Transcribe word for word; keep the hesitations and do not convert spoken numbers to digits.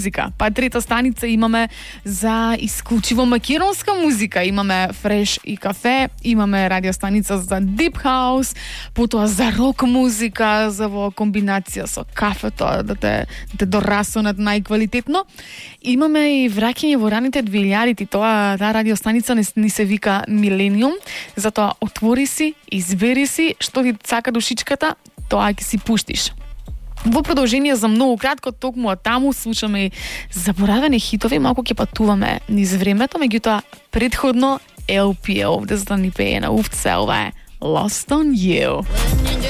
музика. Па трета станица имаме за исклучиво македонска музика. Имаме Fresh и кафе, имаме радиостаница за Deep House, потоа за рок музика, за во комбинација со кафето, да те, да те дорасонат најквалитетно. Имаме и враќање во раните двилјадити, тоа таа радиостаница ни, ни се вика Милениум, затоа отвори си, избери си што ти цака душичката, тоа ќе си пуштиш. Во продолжение за многу кратко, токму од таму слушаме и заборавени хитови, малку ќе патуваме низ времето, меѓутоа предходно Ел Пи овде за да ни пее на увце, ова е Lost on You.